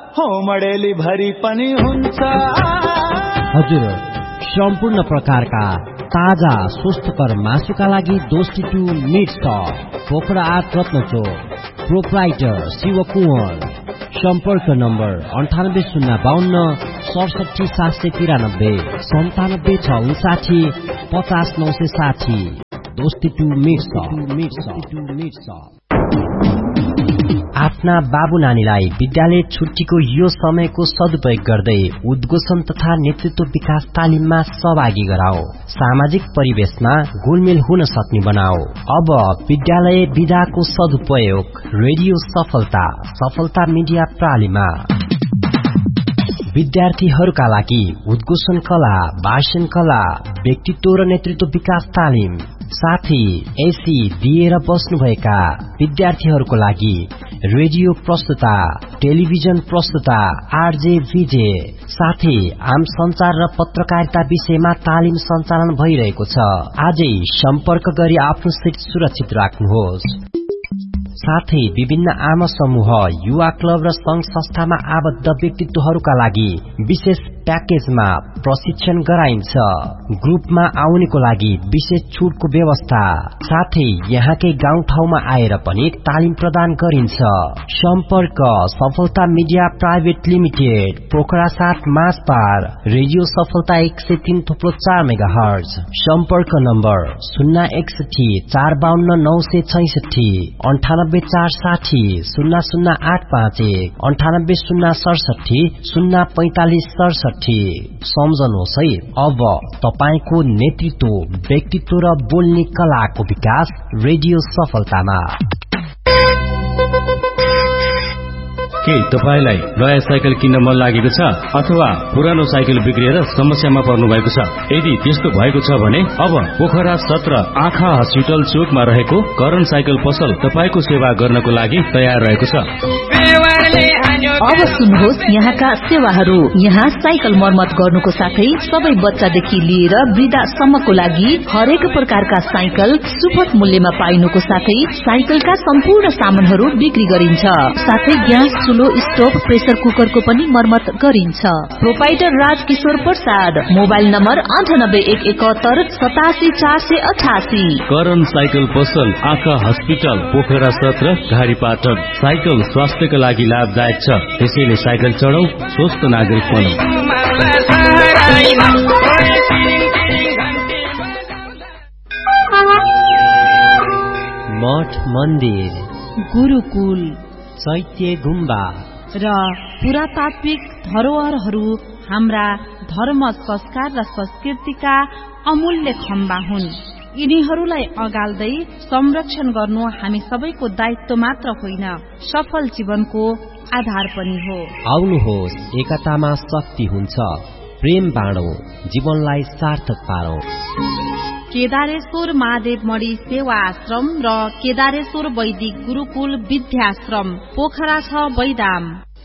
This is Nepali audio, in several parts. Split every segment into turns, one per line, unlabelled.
होमडेली भरि पनि हुन्छ।
हजुर, सम्पूर्ण प्रकारका ताजा स्वस्थकर मासुका लागि दोस्ती to meet shop, Pokhara 8 रत्नचोक, proprietor Shiv Kunwar. सम्पर्क नम्बर 9805 67793 9759 50960। दोस्ती टु मिट सप। आफ्ना बाबु नानीलाई विद्यालय छुट्टीको यो समयको सदुपयोग गर्दै उद्घोषण तथा नेतृत्व विकास तालिममा सहभागी गराओ। सामाजिक परिवेशमा घुलमिल हुन सक्ने बनाओ। अब विद्यालय विधाको सदुपयोग रेडियो सफलता मिडिया प्रणालीमा। विद्यार्थीहरूका लागि उद्घोषण कला, भाषण कला, व्यक्तित्व र नेतृत्व विकास तालिम, साथै एसी दिएर बस्नुभएका विद्यार्थीहरूको लागि रेडियो प्रस्तुता, टेलिभिजन प्रस्तुता, आरजे भिजे, साथै आम संचार र पत्रकारिता विषयमा तालिम सञ्चालन भइरहेको छ। आजै सम्पर्क गरी आफ्नो सिट सुरक्षित राख्नुहोस्। साथै विभिन्न आमा समूह, युवा क्लब र संघ संस्थामा आबद्ध व्यक्तित्वहरूका लागि विशेष प्याकेजमा प्रशिक्षण गराइन्छ। ग्रुपमा आउनेको लागि विशेष छुटको व्यवस्था, साथै यहाँकै गाउँठाउँमा आएर पनि तालिम प्रदान गरिन्छ। सम्पर्क सफलता media private limited, Pokhara 7 मासपार, radio सफलता 103.4 मेगाहर्ज। सम्पर्क नम्बर 061 452 966, 98460 00851, 98067 04567। सम्झनुहोस् है, अब तपाईको नेतृत्व, व्यक्तित्व र बोल्ने कलाको विकास रेडियो सफलतामा।
के तपाईलाई नयाँ साइकल किन्न मन लागेको छ अथवा पुरानो साइकल बिग्रिएर समस्यामा पर्नु भएको छ? यदि त्यस्तो भएको छ भने अब पोखरा 17 आँखा हस्पिटल चोकमा रहेको करण साइकल पसल तपाईको सेवा गर्नको लागि तयार रहेको छ।
अब सुन्नुहोस् यहाँका सेवाहरू। यहाँ साइकल मर्मत गर्नुको साथै सबै बच्चादेखि लिएर वृद्धासम्मको लागि हरेक प्रकारका साइकल सुपथ मूल्यमा पाइनुको साथै साइकलका सम्पूर्ण सामानहरू बिक्री गरिन्छ। साथै ग्यास, चुलो, स्टोभ, प्रेसर कुकरको पनि मर्मत गरिन्छ। Proprietor Rajkishore Prasad, mobile number 9871 87488।
Karan cycle पसल आँखा हस्पिटल, पोखरा 17 घारीपाटन। साइकल स्वास्थ्यका लागि लाभदायक छ, त्यसैले साइकल चढाउ, स्वस्थ नागरिक बनौं।
मठ मन्दिर,
गुरुकुल,
चैत्य गुम्बा
र पुरातात्विक धरोहरहरू हाम्रा धर्म, संस्कार र संस्कृतिका अमूल्य खम्बा हुन्। यिनीहरूलाई अगाल्दै संरक्षण गर्नु हामी सबैको दायित्व मात्र होइन, सफल जीवनको आधार पनि हो।
आउनुहोस्, एकतामा शक्ति हुन्छ। प्रेम बाँडौं, जीवनलाई सार्थक पारौं।
केदारेश्वर महादेव मणि सेवा आश्रम र केदारेश्वर वैदिक गुरुकुल विद्याश्रम, पोखरा 6 बैदाम।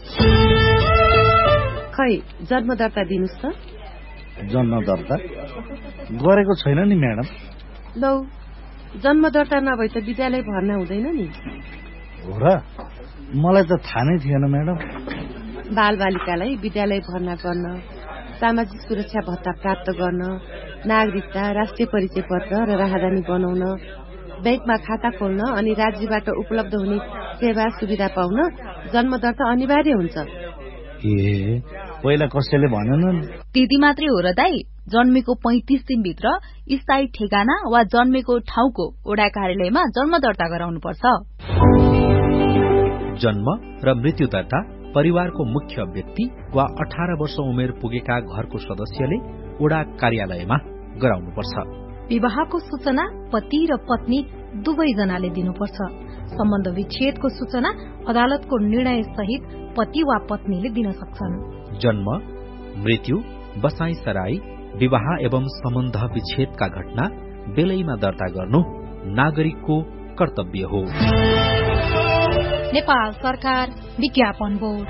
खै जन्म दर्ता दिनुस् त।
जन्म दर्ता गरेको छैन नि म्याडम।
लौ, जन्म दर्ता नभए त विद्यालय भर्ना हुँदैन नि।
हो र, मलाई त थाहा नै थिएन म्याडम।
बालबालिकालाई विद्यालय भर्ना गर्न, सामाजिक सुरक्षा भत्ता प्राप्त गर्न, नागरिकता, राष्ट्रिय परिचय पत्र र राहदानी बनाउन, बैंकमा खाता खोल्न अनि राज्यबाट उपलब्ध हुने सेवा सुविधा पाउन जन्म दर्ता अनिवार्य हुन्छ।
ए, पहिला कसैले भनेन?
त्यति मात्रै हो र दाई। जन्मेको 35 दिनभित्र स्थायी ठेगाना वा जन्मेको ठाउँको वडा कार्यालयमा जन्म दर्ता गराउनुपर्छ।
जन्म र मृत्यु दर्ता परिवारको मुख्य व्यक्ति वा 18 वर्ष उमेर पुगेका घरको सदस्यले वडा कार्यालयमा गराउनुपर्छ।
विवाहको सूचना पति र पत्नी दुवैजनाले दिनुपर्छ। सम्बन्ध विच्छेदको सूचना अदालतको निर्णय सहित पति वा पत्नीले दिन सक्छन्।
जन्म, मृत्यु, बसाई सराई, विवाह एवं सम्बन्ध विच्छेदका घटना बेलैमा दर्ता गर्नु नागरिकको कर्तव्य हो।
नेपाल सरकार विज्ञापन बोर्ड।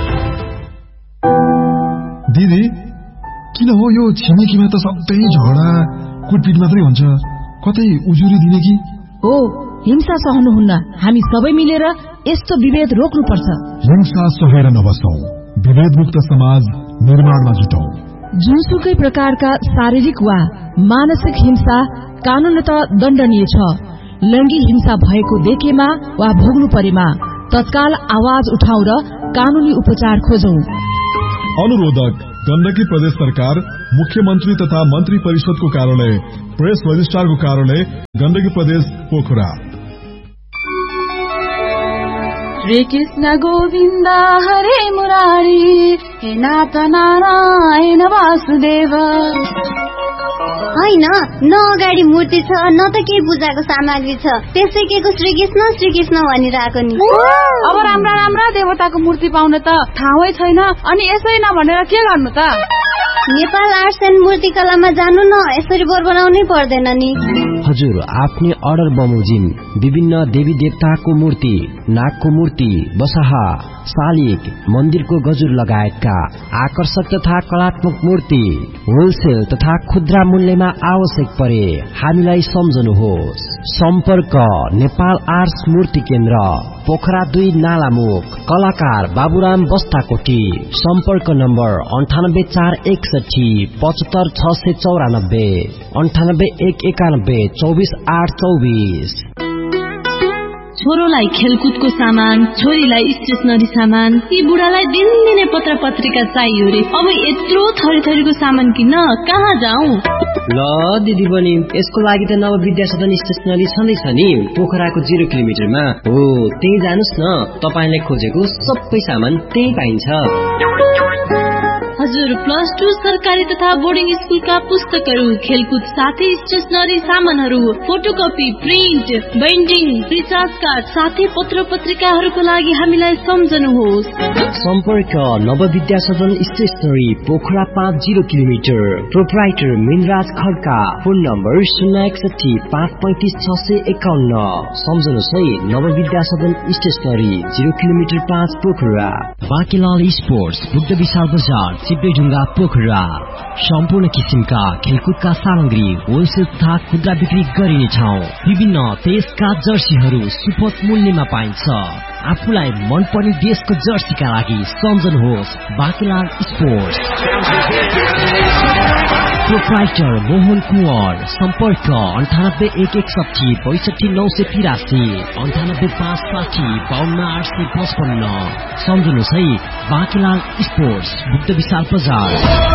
दिदी, किन हो यो छिमेकीमा त सधैँ झगडा कुटपिट मात्रै हुन्छ, कतै उजुरी दिने कि?
हो, हिंसा सहनुहुन्न। हामी सबै मिलेर यस्तो विभेद रोक्नुपर्छ।
हिंसा सहेर नबसौं, विभेदमुक्त समाज निर्माणमा जुटौं।
जुनसुकै प्रकारका शारीरिक वा मानसिक हिंसा कानूनत दण्डनीय छ। लैंगिक हिंसा भएको देखेमा वा भोग्नु परेमा तत्काल आवाज उठाउँ र कानूनी उपचार खोजौं।
अनुरोधक गण्डकी प्रदेश सरकार, मुख्यमन्त्री तथा मन्त्री परिषदको कार्यालय, प्रेस रजिस्ट्रारको कार्यालय, गण्डकी प्रदेश पोखरा।
श्री कृष्ण गोविन्द हरे मुरारी, हे नाथ नारायण वासुदेव।
होइन, न अगाडि मूर्ति छ न त केही पूजाको सामग्री छ, त्यसै के को श्री कृष्ण भनिरहेको नि।
अब राम्रा राम्रा देवताको मूर्ति पाउन त ठाउँै छैन, अनि यसै नभनेर के गर्नु त?
नेपाल आर्ट्स एन्ड मूर्तिकलामा जानु न, यसरी बोर बनाउनै पर्दैन नि।
हजुर, आफ्नै अर्डर बमोजिम विभिन्न देवी देवताको मूर्ति, नागको मूर्ति, बसहा, शालिग, मन्दिरको गजुर लगायतका आकर्षक तथा कलात्मक मूर्ति होलसेल तथा खुद्रा मूल्यमा आवश्यक परे हामीलाई सम्झनुहोस्। सम्पर्क नेपाल आर्ट्स मूर्ति केन्द्र, पोखरा 2 नालामुख, कलाकार बाबुराम बस्ताकोटी। सम्पर्क नम्बर 98461 75694, 98191 24824।
छोरोलाई खेलकुदको सामान, छोरीलाई स्टेशनरी सामान, यी बुढालाई दिनदिनै पत्र पत्रिका चाहियो रे। अब यत्रो थरी थरीको सामान किन्न कहाँ जाउँ?
ल दिदी बहिनी, यसको लागि त नव विद्या सदन स्टेशनरी छँदैछ नि, पोखराको 0 किलोमिटरमा हो। त्यही जानुस् न, तपाईले खोजेको सबै सामान त्यही पाइन्छ।
हजुर, +2 सरकारी तथा बोर्डिङ स्कुलका पुस्तकहरू, खेलकुद साथै स्टेशनरी सामानहरू, photocopy, print, binding, recharge card साथै पत्र पत्रिकाहरूको लागि हामीलाई सम्झनुहोस्।
सम्पर्क नव विद्या सदन stationery, Pokhara 5 0 kilometre. Proprietor Minraj Khadka. Phone number 061 535 651। सम्झनुहोस् है, नव विद्या सदन stationery, 0 kilometre 5 Pokhara. बाँकीलाल sports, Buddha विशाल बजार, सिद्धेढुङ्गा पोखरा। सम्पूर्ण किसिमका खेलकुदका सामग्री होलसेल तथा खुद्रा बिक्री गरिने ठाउँ। विभिन्न देशका जर्सीहरू सुपथ मूल्यमा पाइन्छ। आफूलाई मनपर्ने देशको जर्सीका लागि सम्झनुहोस् बाँकीलाल स्पोर्ट्स। प्रोप्राइटर मोहन कुँवर। सम्पर्क 98 161 62 983, 98 560 52 855। सम्झनुहोस् है, बाँकीलाल स्पोर्ट्स, बुद्ध विशाल बजार।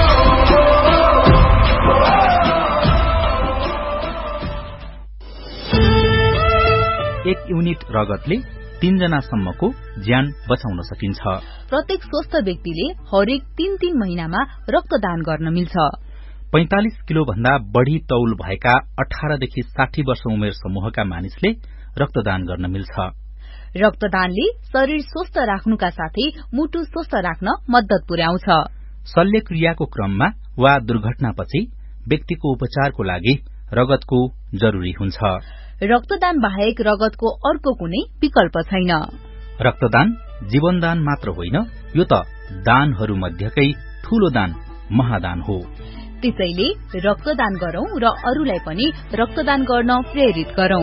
1 युनिट रगतले 3 जनासम्मको ज्यान बचाउन सकिन्छ।
प्रत्येक स्वस्थ व्यक्तिले हरेक 3 महिनामा रक्तदान गर्न मिल्छ।
45 किलो भन्दा बढ़ी तौल भएका 18 देखि 60 वर्ष उमेर समूहका मानिसले रक्तदान गर्न मिल्छ।
रक्तदानले शरीर स्वस्थ राख्नुका साथै मुटु स्वस्थ राख्न मद्दत पुर्याउँछ।
शल्यक्रियाको क्रममा वा दुर्घटनापछि व्यक्तिको उपचारको लागि रगतको जरुरी हुन्छ।
रक्तदान बाहेक रगतको अर्को कुनै विकल्प छैन।
रक्तदान जीवनदान मात्र होइन, यो त दानहरू मध्येकै ठूलो दान, महादान हो।
त्यसैले रक्तदान गरौं र अरूलाई पनि रक्तदान गर्न प्रेरित गरौं।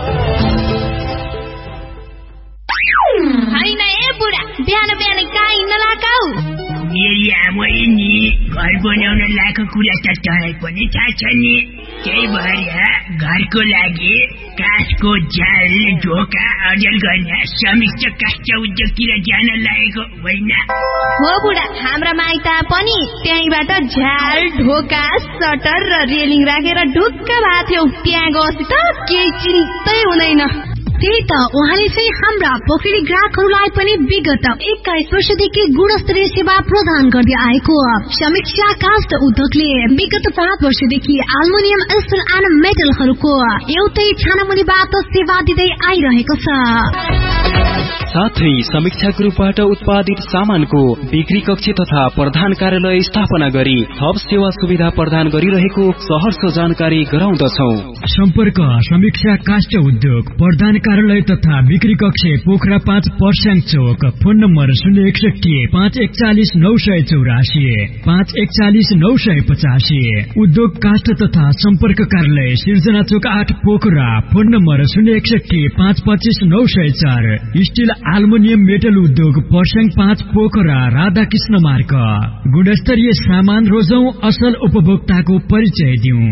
होइन ए बुढा, बिहान बिहान कहाँ हिँड्न लागाउ?
मेरी आमैले नि घर बनाउन लाएको कुरा त तँलाई पनि थाहा छ नि। त्यही भएर घरको लागि काठको जाल, ढोका अर्जन गर्न समीक्षा काष्ठ उद्योगतिर जान लागेको होइन।
हो बुढा, हाम्रा माइत पनि त्यहीबाट झ्याल, ढोका, सटर र रेलिङ राखेर ढुक्क भएको थियौ। त्यहाँ गएपछि त केही चिन्तै हुँदैन।
त्यही त उहाँले चाहिँ हाम्रा पोखरी ग्राहकहरूलाई पनि विगत 21 वर्षदेखि गुणस्तरीय सेवा प्रदान गर्दै आएको समीक्षा काष्ठ उद्योगले विगत 5 वर्षदेखि एल्युमिनियम स्टिल एन्ड मेटलहरूको एउटै छानामुनिबाट सेवा दिँदै आइरहेको छ।
साथै समीक्षा ग्रुपबाट उत्पादित सामानको बिक्री कक्ष तथा प्रधान कार्यालय स्थापना गरी थप सेवा सुविधा प्रदान गरिरहेको सहर्ष जानकारी गराउँदछौ।
सम्पर्क समीक्षा काष्ठ उद्योग, प्रधान कार्यालय तथा बिक्री कक्ष, पोखरा 5 पर्स्याङ चोक। Phone number 061 541 984 541 985। उद्योग काष्ठ तथा सम्पर्क कार्यालय सिर्जना चोक 8 Pokhara. Phone number 061 525 904। Still aluminium metal उद्योग पर्स्याङ 5 पोखरा राधाकृष्ण मार्ग। गुणस्तरीय सामान रोजौं, असल उपभोक्ताको परिचय दिउँ।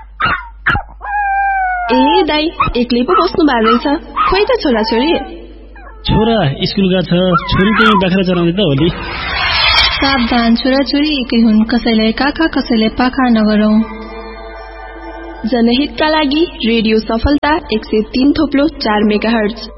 ए दाइ, एक्लै पो बस्नु भएको रहेछ। खोइ त छोराछोरी?
छोरा स्कुल गएको छ, छोरी चाहिँ बाख्रा चराउँदै त होली।
सावधान, छोराछोरी एकै हुन्, कसैलाई काका कसैलाई पाखा नगरौं। जनहितका लागि रेडियो सफलता 103.4 मेगाहर्ज।